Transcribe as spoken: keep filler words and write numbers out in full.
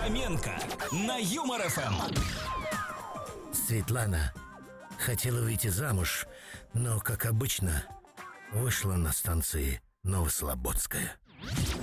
Фоменко на Юмор эф эм. Светлана хотела выйти замуж, но, как обычно, вышла на станции Новослободская.